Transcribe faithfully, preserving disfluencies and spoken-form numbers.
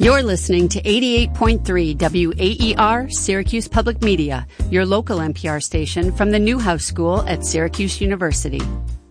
You're listening to eighty-eight point three W A E R, Syracuse Public Media, your local N P R station from the Newhouse School at Syracuse University.